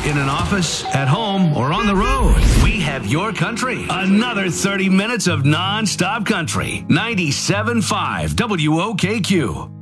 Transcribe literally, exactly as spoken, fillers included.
in an office, at home, or on the road, we have your country. Another thirty minutes of non-stop country. ninety-seven point five W O K Q.